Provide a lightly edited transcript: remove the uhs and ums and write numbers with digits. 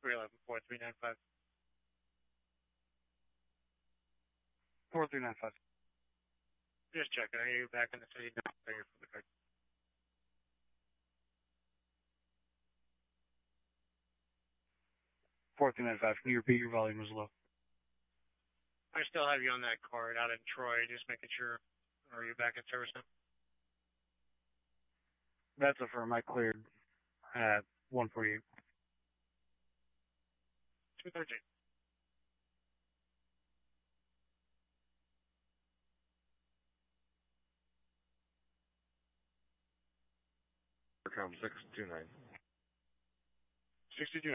311-4395. 4395. Just checking. Are you back in the city now? Thank you for the card. Can you repeat? Your volume was low. I still have you on that card out in Troy, just making sure. Are you back in service now? That's affirmed. I cleared at 148. 213. Com 629. 62.